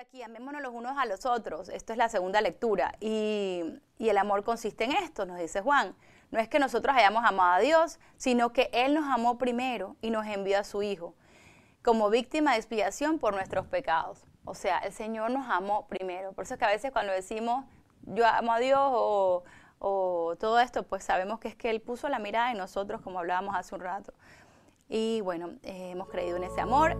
aquí, amémonos los unos a los otros. Esto es la segunda lectura. Y el amor consiste en esto, nos dice Juan. No es que nosotros hayamos amado a Dios, sino que Él nos amó primero y nos envió a su Hijo como víctima de expiación por nuestros pecados. O sea, el Señor nos amó primero. Por eso es que a veces cuando decimos yo amo a Dios o todo esto, pues sabemos que es que Él puso la mirada en nosotros, como hablábamos hace un rato. Y bueno, hemos creído en ese amor.